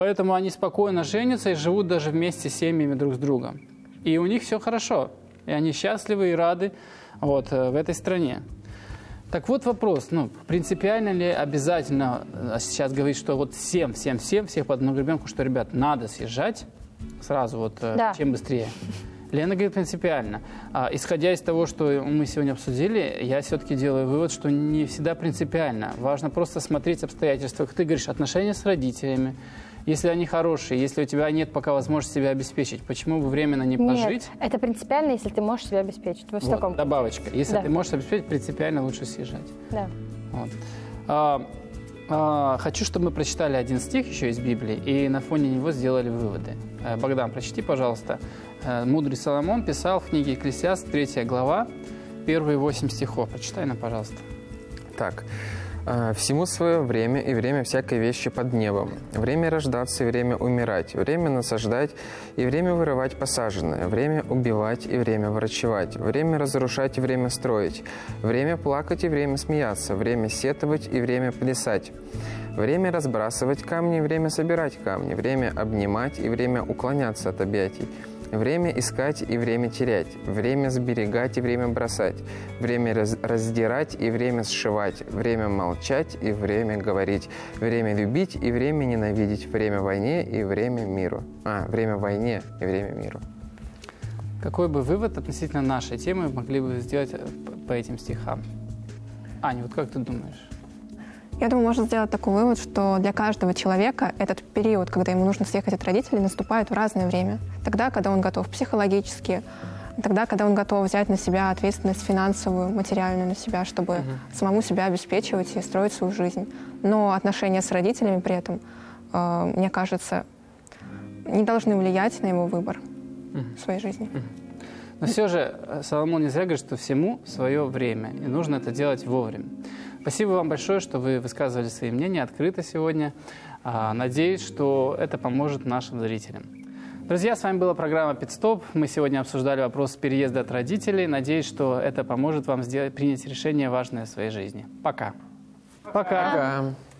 Поэтому они спокойно женятся и живут даже вместе с семьями друг с другом. И у них все хорошо. И они счастливы и рады вот, в этой стране. Так вот вопрос, принципиально ли обязательно сейчас говорить, что вот всех под одну гребенку, что, ребят, надо съезжать сразу, чем быстрее? Лена говорит принципиально. Исходя из того, что мы сегодня обсудили, я все-таки делаю вывод, что не всегда принципиально. Важно просто смотреть обстоятельства. Как ты говоришь, отношения с родителями. Если они хорошие, если у тебя нет пока возможности себя обеспечить, почему бы временно не пожить? Нет, это принципиально, если ты можешь себя обеспечить. Вот таком добавочка. Если ты можешь обеспечить, принципиально лучше съезжать. Да. Вот. Хочу, чтобы мы прочитали один стих еще из Библии и на фоне него сделали выводы. Богдан, прочти, пожалуйста. Мудрый Соломон писал в книге Екклесиаст, 3 глава, первые 8 стихов. Прочитай нам, пожалуйста. Так. «Всему свое время и время всякой вещи под небом. Время рождаться и время умирать, время насаждать и время вырывать посаженное, время убивать и время врачевать, время разрушать и время строить, время плакать и время смеяться, время сетовать и время плясать, время разбрасывать камни и время собирать камни, время обнимать и время уклоняться от объятий, время искать и время терять, время сберегать и время бросать, время раздирать и время сшивать, время молчать и время говорить, время любить и время ненавидеть, время войне и время миру». Время войне и время миру. Какой бы вывод относительно нашей темы могли бы сделать по этим стихам? Аня, вот как ты думаешь? Я думаю, можно сделать такой вывод, что для каждого человека этот период, когда ему нужно съехать от родителей, наступает в разное время. Тогда, когда он готов психологически, тогда, когда он готов взять на себя ответственность финансовую, материальную на себя, чтобы самому себя обеспечивать и строить свою жизнь. Но отношения с родителями при этом, мне кажется, не должны влиять на его выбор в своей жизни. Но все же Соломон не зря говорит, что всему свое время, и нужно это делать вовремя. Спасибо вам большое, что вы высказывали свои мнения открыто сегодня. Надеюсь, что это поможет нашим зрителям. Друзья, с вами была программа «Пит-стоп». Мы сегодня обсуждали вопрос переезда от родителей. Надеюсь, что это поможет вам принять решение важное в своей жизни. Пока. Пока.